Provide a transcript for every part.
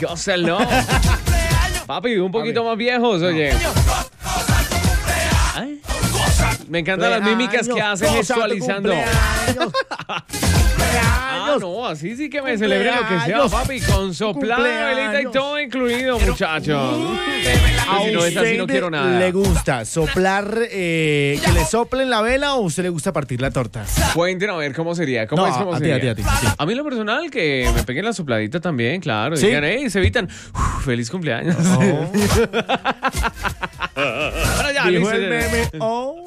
Gózalo. Papi, un poquito más viejos, oye. ¿Ay? Me encantan las mímicas que hacen gestualizando. No, así sí que me celebre lo que sea, papi, con soplada, velita y todo incluido, muchachos. Si no es así, no quiero nada. ¿Le gusta soplar, que le soplen la vela o a usted le gusta partir la torta? Cuéntenos a ver cómo sería. ¿Cómo sería? A ti. A mí lo personal, que me peguen la sopladita también, claro. ¿Sí? Digan, hey, se evitan. Feliz cumpleaños. Oh. Ahora ya, Dijo listo. el meme. Oh.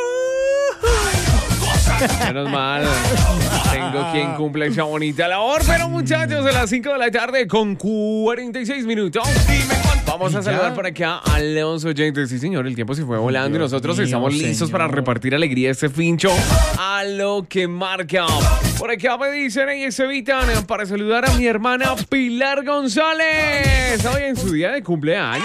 Menos mal. Tengo quien cumple esa bonita labor. Pero muchachos, a las 5 de la tarde con 46 minutos. Vamos a saludar por acá a los oyentes. Sí, señor, el tiempo se fue volando y nosotros estamos listos para repartir alegría este fincho a lo que marca. Por acá me dicen, y se evitan para saludar a mi hermana Pilar González. Hoy en su día de cumpleaños.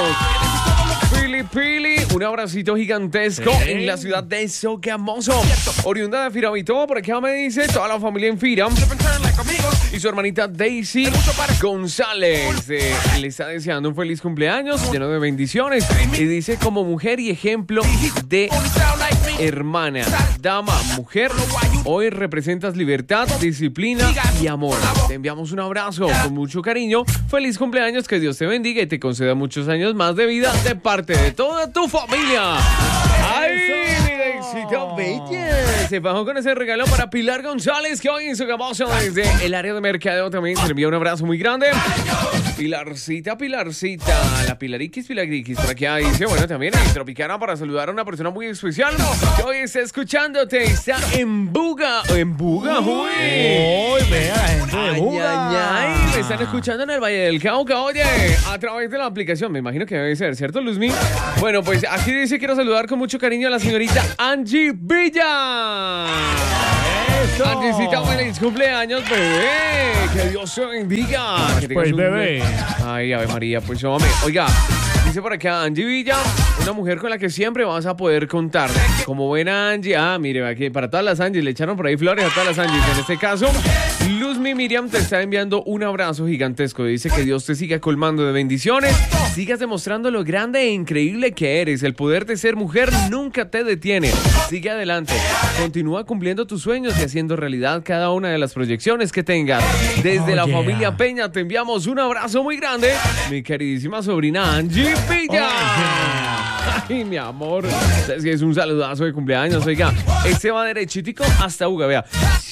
Pili, un abracito gigantesco en la ciudad de Sogamoso. Oriunda de Firavito, por acá me dice toda la familia en Fira. Y su hermanita Daisy González le está deseando un feliz cumpleaños lleno de bendiciones. Y dice, como mujer y ejemplo de hermana, dama, mujer, hoy representas libertad, disciplina y amor. Te enviamos un abrazo con mucho cariño. Feliz cumpleaños, que Dios te bendiga y te conceda muchos años más de vida de parte de toda tu familia. ¡Ay, mi Daisita bella! Se bajó con ese regalo para Pilar González, que hoy en su Gamoso desde el área de mercadeo también se le envía un abrazo muy grande. Pilarcita, la Pilariquis, por aquí dice, bueno, también en Tropicana para saludar a una persona muy especial que hoy está escuchándote, está en Buga, uy. Uy, vea la gente de Buga. Ay, me están escuchando en el Valle del Cauca, oye, a través de la aplicación, me imagino que debe ser, ¿cierto, Luzmi? Bueno, pues aquí dice, quiero saludar con mucho cariño a la señorita Angie Villa. Eso. Angicita, feliz cumpleaños, bebé. Que Dios te bendiga. Que Pues, bebé. Ay, Ave María, pues hombre. Oiga, dice por acá Angie Villa, una mujer con la que siempre vas a poder contar. Como buena Angie. Mire, aquí para todas las Angies, le echaron por ahí flores a todas las Angies. En este caso, Luzmi Miriam te está enviando un abrazo gigantesco. Dice que Dios te siga colmando de bendiciones. Sigas demostrando lo grande e increíble que eres. El poder de ser mujer nunca te detiene. Sigue adelante. Continúa cumpliendo tus sueños y haciendo realidad cada una de las proyecciones que tengas. Desde la familia Peña te enviamos un abrazo muy grande. Mi queridísima sobrina Angie Villa. Ay, mi amor. Si es un saludazo de cumpleaños. Oiga, este va derechitico hasta Uga, vea.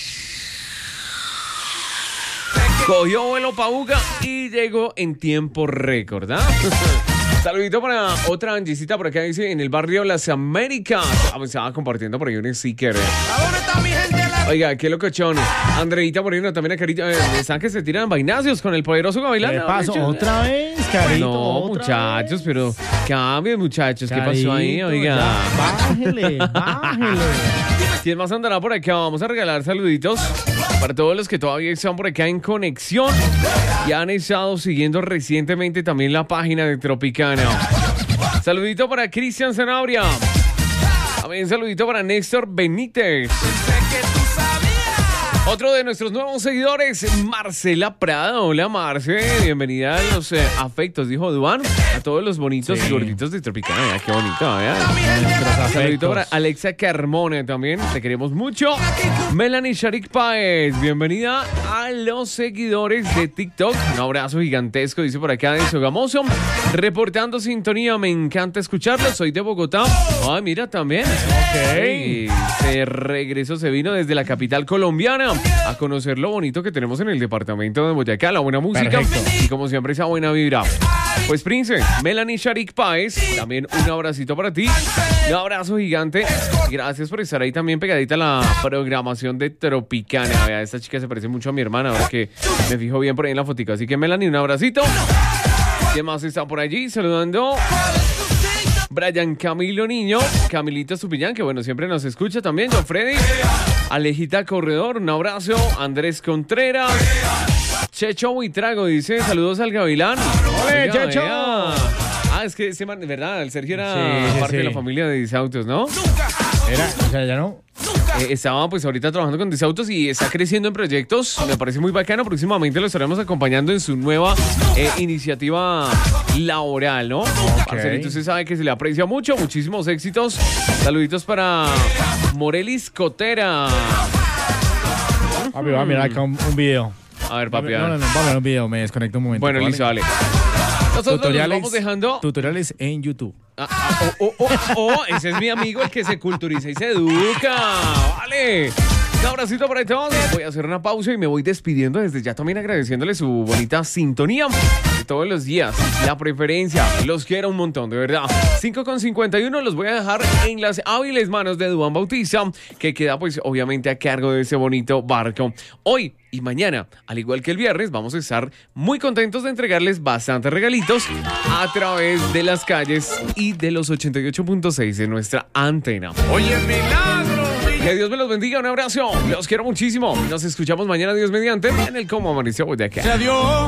Cogió vuelo pa' Buga y llegó en tiempo récord, ¿ah? Saludito para otra Angisita por acá, dice, en el barrio Las Américas. Me estaba compartiendo por ahí un sticker. ¿A dónde está mi gente? Oiga, qué locochón. Andreita por ahí, también a Carito. Están que se tiran vainacios con el poderoso Gavilán. ¿Qué pasó? ¿Otra vez, Carito? No, ¿Otra muchachos, vez? pero cambien, muchachos. ¿Qué Carito, pasó ahí? Oiga. ya, bájele. ¿Quién más andará por acá? Vamos a regalar saluditos para todos los que todavía están por acá en conexión y han estado siguiendo recientemente también la página de Tropicana. Saludito para Cristian Zanabria. También saludito para Néstor Benítez. Otro de nuestros nuevos seguidores, Marcela Prado. Hola, Marce. Bienvenida a los afectos, dijo Duan. A todos los bonitos y gorditos de Tropicana. Qué bonito, ¿verdad? Saludito para Alexa Carmona también. Te queremos mucho. Melanie Sharik Páez. Bienvenida a los seguidores de TikTok. Un abrazo gigantesco, dice por acá de Sogamoso. Reportando sintonía. Me encanta escucharlo. Soy de Bogotá. Ay, mira, también. Ok. Se regresó, se vino desde la capital colombiana a conocer lo bonito que tenemos en el departamento de Boyacá, la buena música. Perfecto. Y como siempre esa buena vibra. Pues Prince, Melanie Sharik Páez, también un abracito para ti, un abrazo gigante. Gracias por estar ahí también pegadita a la programación de Tropicana. Vea, esta chica se parece mucho a mi hermana, ahora que me fijo bien por ahí en la fotica. Así que Melanie, un abracito. ¿Quién más está por allí? Saludando Brian Camilo Niño, Camilito Supillán, que bueno, siempre nos escucha también. Yo, Freddy, Alejita Corredor, un abrazo. Andrés Contreras, Checho Buitrago dice, saludos al Gavilán. ¡Ole, Checho! Es que ese man, de verdad, el Sergio era parte de la familia de Disautos, ¿no? Era, o sea, ya no. estaba pues ahorita trabajando con Disautos y está creciendo en proyectos. Me parece muy bacano. Próximamente lo estaremos acompañando en su nueva iniciativa laboral, ¿no? Marcelito, usted sabe que se le aprecia mucho. Muchísimos éxitos. Saluditos para Morelis Cotera. Papi, va a mirar acá un video. A ver, papi. No, vamos a ver un video. Me desconecto un momento. Bueno, ¿vale? listo, vale. Nosotros nos vamos dejando tutoriales en YouTube. Ese es mi amigo, el que se culturiza y se educa. Vale. Un abracito para todos. Voy a hacer una pausa y me voy despidiendo desde ya, también agradeciéndole su bonita sintonía de todos los días, la preferencia. Los quiero un montón, de verdad. 5:51 los voy a dejar en las hábiles manos de Duván Bautista, que queda pues obviamente a cargo de ese bonito barco. Hoy y mañana, al igual que el viernes, vamos a estar muy contentos de entregarles bastantes regalitos a través de las calles y de los 88.6 de nuestra antena. ¡Oye, milagro! Que Dios me los bendiga, un abrazo. Los quiero muchísimo. Nos escuchamos mañana, Dios mediante, en el Cómo Amaneció de acá. Se dio.